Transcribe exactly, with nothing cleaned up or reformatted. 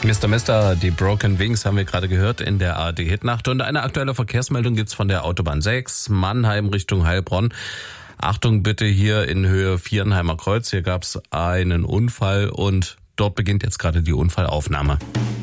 Mister Mister, die Broken Wings haben wir gerade gehört in der A R D-Hitnacht. Und eine aktuelle Verkehrsmeldung gibt's von der Autobahn sechs, Mannheim Richtung Heilbronn. Achtung bitte hier in Höhe Vierenheimer Kreuz. Hier gab's einen Unfall und dort beginnt jetzt gerade die Unfallaufnahme.